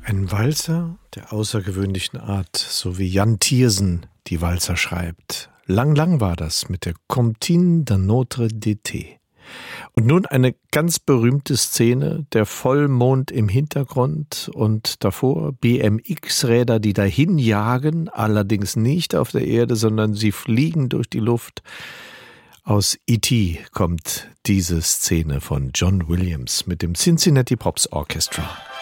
Ein Walzer der außergewöhnlichen Art, so wie Jan Tiersen die Walzer schreibt. Lang war das mit der Comptine d'un autre d'été. Und nun eine ganz berühmte Szene, der Vollmond im Hintergrund und davor BMX-Räder, die dahin jagen, allerdings nicht auf der Erde, sondern sie fliegen durch die Luft. Aus E.T. kommt diese Szene von John Williams mit dem Cincinnati Pops Orchestra.